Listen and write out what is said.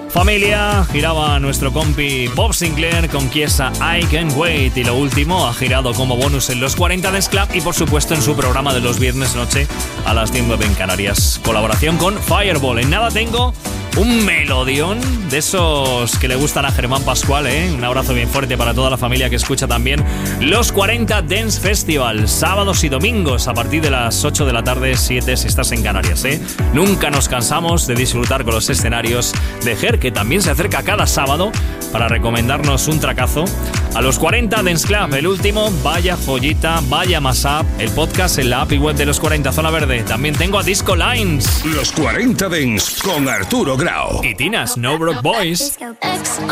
Familia, giraba nuestro compi Bob Sinclair con Chiesa I Can't Wait, y lo último ha girado como bonus en los 40 Dance Club y por supuesto en su programa de los viernes noche a las 19 en Canarias. Colaboración con Fireball. En nada tengo un melodión de esos que le gustan a Germán Pascual, ¿eh? Un abrazo bien fuerte para toda la familia que escucha también los 40 Dance Festival, sábados y domingos a partir de las 8 de la tarde, 7 si estás en Canarias, ¿eh? Nunca nos cansamos de disfrutar con los escenarios de Ger, que también se acerca cada sábado para recomendarnos un tracazo a los 40 Dance Club. El último, vaya joyita, vaya mashup, el podcast en la app y web de los 40 Zona Verde. También tengo a Disco Lines. Los 40 Dance con Arturo Grau Y Tina, Snowbrook Boys.